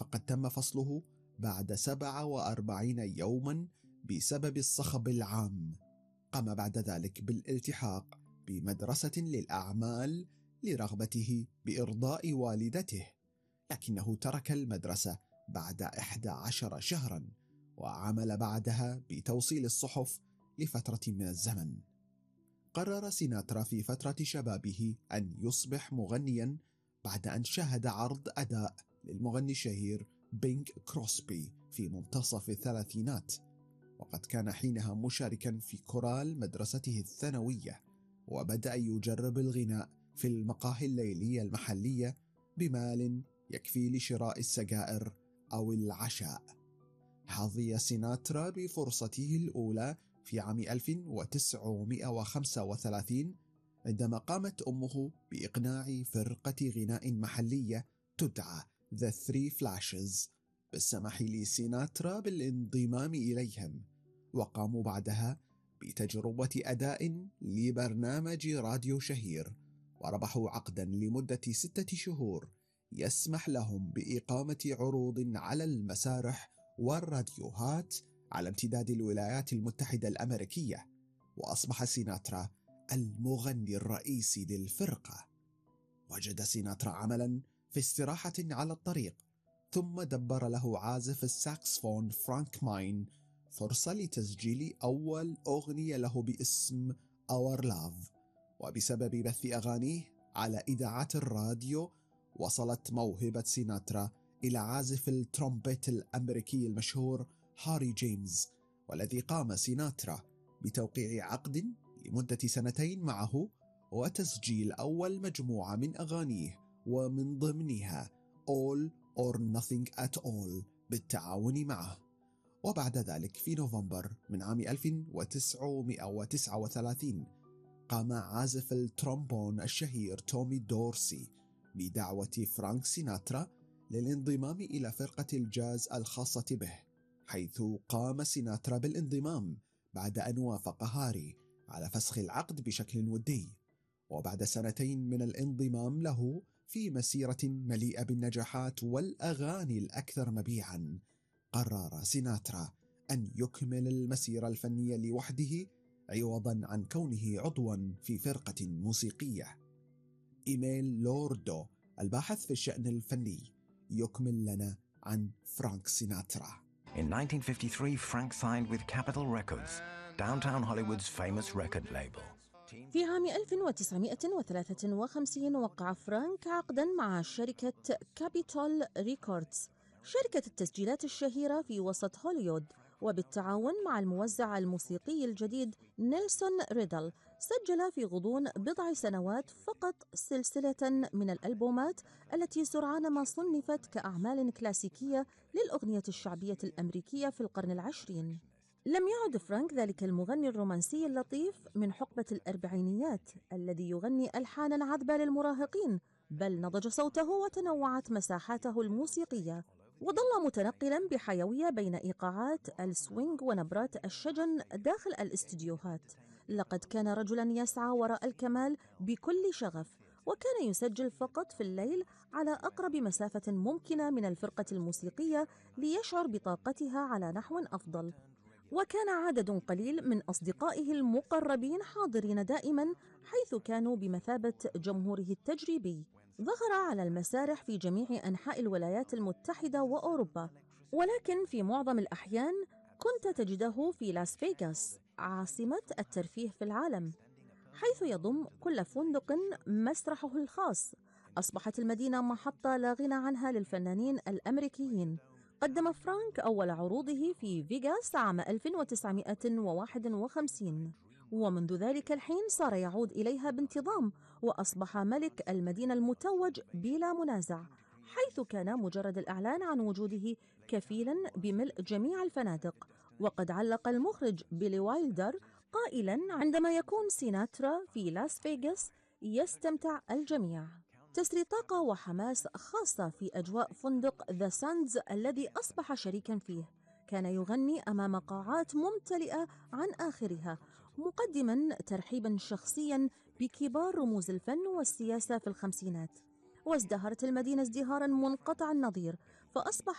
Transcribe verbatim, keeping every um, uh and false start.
قد تم فصله بعد سبعة وأربعين يوما بسبب الصخب العام. قام بعد ذلك بالالتحاق بمدرسة للأعمال لرغبته بإرضاء والدته، لكنه ترك المدرسة بعد إحدى عشر شهرا، وعمل بعدها بتوصيل الصحف لفترة من الزمن. قرر سيناترا في فترة شبابه أن يصبح مغنيا بعد أن شاهد عرض أداء للمغني الشهير بينج كروسبي في منتصف الثلاثينات، وقد كان حينها مشاركا في كورال مدرسته الثانوية، وبدأ يجرب الغناء في المقاهي الليلية المحلية بمال يكفي لشراء السجائر أو العشاء. حظي سيناترا بفرصته الأولى في عام ألف وتسعمائة وخمسة وثلاثين عندما قامت أمه بإقناع فرقة غناء محلية تدعى The Three Flashes بالسماح لسيناترا بالانضمام إليهم، وقاموا بعدها بتجربة أداء لبرنامج راديو شهير، وربحوا عقدا لمدة ستة شهور يسمح لهم بإقامة عروض على المسارح والراديوهات على امتداد الولايات المتحدة الأمريكية، وأصبح سيناترا المغني الرئيسي للفرقة. وجد سيناترا عملا في استراحة على الطريق، ثم دبر له عازف الساكسفون فرانك ماين فرصة لتسجيل أول أغنية له باسم Our Love، وبسبب بث أغانيه على إذاعات الراديو وصلت موهبة سيناترا إلى عازف الترومبيت الأمريكي المشهور هاري جيمس، والذي قام سيناترا بتوقيع عقد لمدة سنتين معه وتسجيل أول مجموعة من أغانيه، ومن ضمنها All or Nothing at All بالتعاون معه. وبعد ذلك في نوفمبر من عام ألف وتسعمائة وتسعة وثلاثين قام عازف الترومبون الشهير تومي دورسي بدعوة فرانك سيناترا للانضمام إلى فرقة الجاز الخاصة به، حيث قام سيناترا بالانضمام بعد أن وافق هاري على فسخ العقد بشكل ودي. وبعد سنتين من الانضمام له في مسيرة مليئة بالنجاحات والأغاني الأكثر مبيعا، قرر سيناترا أن يكمل المسيرة الفنية لوحده عوضا عن كونه عضوا في فرقة موسيقية. إيميل لوردو الباحث في الشأن الفني يكمل لنا عن فرانك سيناترا. In nineteen fifty-three, Frank signed with Capitol Records, downtown Hollywood's famous record label. في عام ألف وتسعمائة وثلاثة وخمسين وقع فرانك عقداً مع شركة كابيتول ريكوردز، شركة التسجيلات الشهيرة في وسط هوليوود، وبالتعاون مع الموزع الموسيقي الجديد نيلسون ريدل سجل في غضون بضع سنوات فقط سلسلة من الألبومات التي سرعان ما صنفت كأعمال كلاسيكية للأغنية الشعبية الأمريكية في القرن العشرين. لم يعد فرانك ذلك المغني الرومانسي اللطيف من حقبة الأربعينيات الذي يغني ألحاناً عذبة للمراهقين، بل نضج صوته وتنوعت مساحاته الموسيقية، وظل متنقلاً بحيوية بين إيقاعات السوينغ ونبرات الشجن داخل الاستديوهات. لقد كان رجلاً يسعى وراء الكمال بكل شغف، وكان يسجل فقط في الليل على أقرب مسافة ممكنة من الفرقة الموسيقية ليشعر بطاقتها على نحو أفضل. وكان عدد قليل من أصدقائه المقربين حاضرين دائما، حيث كانوا بمثابة جمهوره التجريبي. ظهر على المسارح في جميع أنحاء الولايات المتحدة وأوروبا، ولكن في معظم الأحيان كنت تجده في لاس فيغاس، عاصمة الترفيه في العالم، حيث يضم كل فندق مسرحه الخاص. أصبحت المدينة محطة لا غنى عنها للفنانين الأمريكيين. قدم فرانك أول عروضه في فيغاس عام ألف وتسعمائة وواحد وخمسين، ومنذ ذلك الحين صار يعود إليها بانتظام، وأصبح ملك المدينة المتوج بلا منازع، حيث كان مجرد الإعلان عن وجوده كفيلا بملء جميع الفنادق. وقد علق المخرج بيلي وايلدر قائلا: عندما يكون سيناترا في لاس فيغاس يستمتع الجميع. تسري طاقة وحماس خاصة في أجواء فندق ذا ساندز الذي أصبح شريكا فيه. كان يغني أمام قاعات ممتلئة عن آخرها، مقدما ترحيبا شخصيا بكبار رموز الفن والسياسة في الخمسينات. وازدهرت المدينة ازدهارا منقطع النظير، فأصبح